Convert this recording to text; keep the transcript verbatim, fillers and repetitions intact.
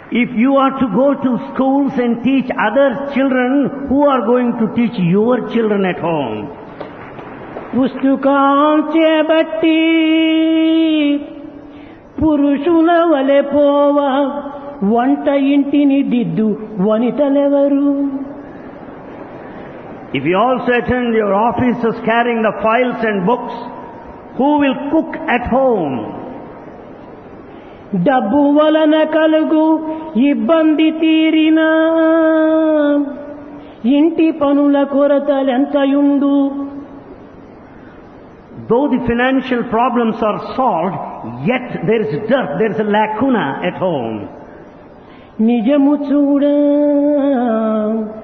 If you are to go to schools and teach other children, who are going to teach your children at home? పుస్తుకాంచెబట్టి పురుషుల వలె పోవ వంట ఇంటిని దిద్దు వనితలెవరు? If you also attend your offices carrying the files and books, who will cook at home? డబ్బు వలన కలుగు ఇబ్బంది తీరినా ఇంటి పనుల కొరతలెంతయుండు? Though the financial problems are solved, yet there is dearth, there is a lacuna at home. నిజము చూడ